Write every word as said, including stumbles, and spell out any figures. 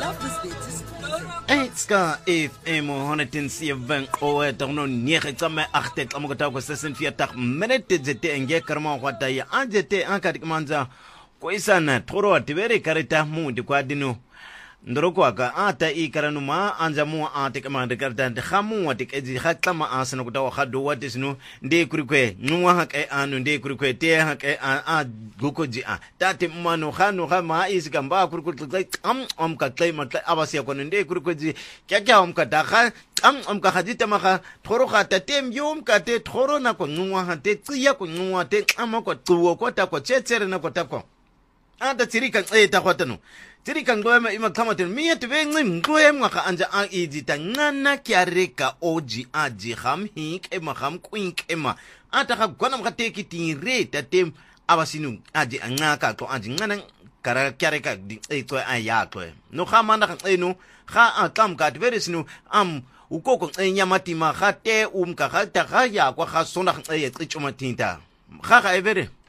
love this bit. Ska F M honderd zeven o tono nege tsame agte tsa mo ka go sesenveertig minute zete enge karma kwata ya anjete ankati manza ko isana thoro wa tibere karita mu di kwadino ndroko aka ata I karanu ma anja mu ate kamande karta de khamu wati keji khatlama asana kutawa khado wati sinu nde kurikwe nwa hake anu nde kurikwe te hake a gukoji a tate mano khano khama isikamba kurikwe am am ka tlay matla abasi ko nde kurikwe kya kya am ka dakha am am ka hadita maka thoro khata tem yom ka te thoro na ko nwa ha te tsiya ko nwa te ama ko tuwo ko ta ko tsetsere na ko ta ko anda tsirika e ta kwatano Tirika ngoema ima kama tenu miya tuwe ngim ngoema ka anja ang idita ngana kiareka oji aji ham hink ema ham kwink ema ata ka gwana mga teki tire tatem abasinu aji ngaka to aji ngana kara kiareka di eto ayakwe no khamanda ka enu kha akam ka tvere sinu am ukoko nyamati ma khate um ka khata kha ya kwa kha sonda e tsichuma tinta kha ka evere